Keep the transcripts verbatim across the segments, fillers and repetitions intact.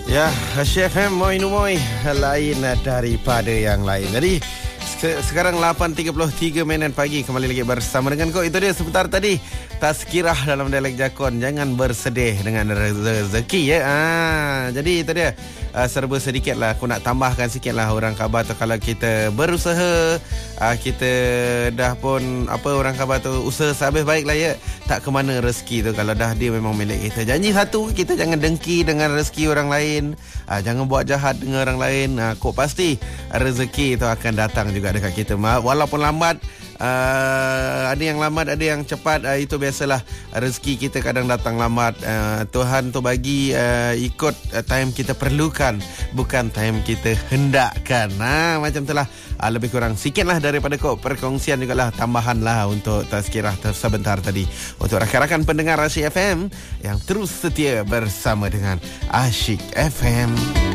Ya, Chef M, moi numoi lain daripada yang lain. Jadi sekarang lapan tiga puluh tiga minit pagi, kembali lagi bersama dengan kau. Itu dia sebentar tadi tazkirah dalam dialek Jakun. Jangan bersedih dengan rezeki ya. Ah, jadi itu dia. Uh, serba sedikit lah. Aku nak tambahkan sikit lah orang khabar tu. Kalau kita berusaha, uh, kita dah pun apa orang khabar tu, usaha sehabis baik lah ya. Tak ke mana rezeki tu kalau dah dia memang milik kita. Janji satu, kita jangan dengki dengan rezeki orang lain. uh, Jangan buat jahat dengan orang lain. uh, Kok pasti rezeki tu akan datang juga dekat kita. Walaupun lambat, Uh, ada yang lambat, ada yang cepat. uh, Itu biasalah. Rezeki kita kadang datang lambat. uh, Tuhan tu bagi uh, ikut uh, time kita perlukan, bukan time kita hendakkan. Nah, macam itulah. uh, Lebih kurang sikit lah daripada kau perkongsian jugalah, tambahan lah untuk tazkirah sebentar tadi. Untuk rakan-rakan pendengar Asyik F M yang terus setia bersama dengan Asyik F M.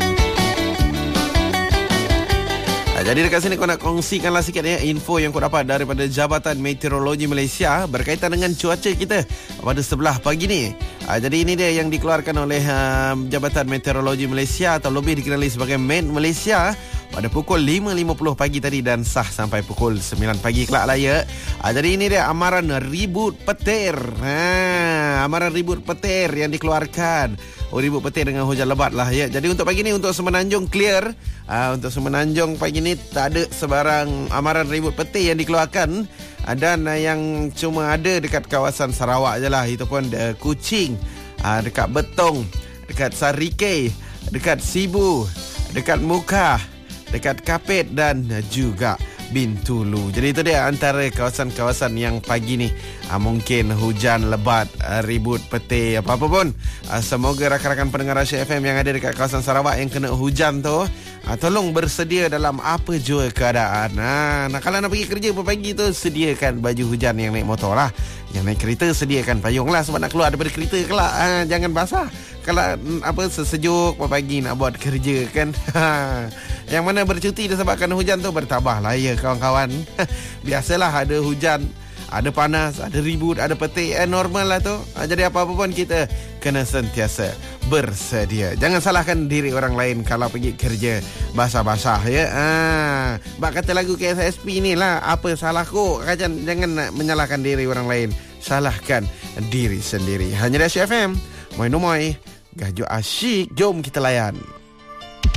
Jadi dekat sini kau nak kongsikanlah sikit ya info yang kau dapat daripada Jabatan Meteorologi Malaysia berkaitan dengan cuaca kita pada sebelah pagi ni. Jadi ini dia yang dikeluarkan oleh Jabatan Meteorologi Malaysia atau lebih dikenali sebagai Met Malaysia pada pukul lima lima puluh pagi tadi dan sah sampai pukul sembilan pagi kelak lah ya. Jadi ini dia amaran ribut petir. Ha, amaran ribut petir yang dikeluarkan. Oh, ribut petir dengan hujan lebat lah ya. Jadi untuk pagi ni, untuk Semenanjung clear. uh, Untuk Semenanjung pagi ni tak ada sebarang amaran ribut petir yang dikeluarkan. uh, Dan uh, yang cuma ada dekat kawasan Sarawak je lah. Itu pun uh, Kuching, uh, dekat Betong, dekat Sarike, dekat Sibu, dekat Mukah, dekat Kapit dan uh, juga Bintulu. Jadi itu dia antara kawasan-kawasan yang pagi ni uh, mungkin hujan lebat, uh, ribut petir, apa-apa pun. uh, Semoga rakan-rakan pendengar Asyik F M yang ada dekat kawasan Sarawak yang kena hujan tu, uh, tolong bersedia dalam apa jua keadaan. uh, Nah, kalau nak pergi kerja pagi tu, sediakan baju hujan. Yang naik motor lah, yang naik kereta sediakan payung lah, sebab nak keluar daripada kereta kelak. uh, Jangan basah kalau apa sesejuk pagi nak buat kerja kan. Yang mana bercuti disebabkan hujan tu, bertabahlah ya kawan-kawan. Biasalah ada hujan, ada panas, ada ribut, ada petir, eh, normal lah tu. Jadi apa-apa pun kita kena sentiasa bersedia. Jangan salahkan diri orang lain kalau pergi kerja basah-basah ya. Ah, bak kata lagu K S S P ni lah, apa salahku? Jangan, jangan menyalahkan diri orang lain, salahkan diri sendiri. Hanya di Asyik F M. Moi no moi, gajo asyik, jom kita layan.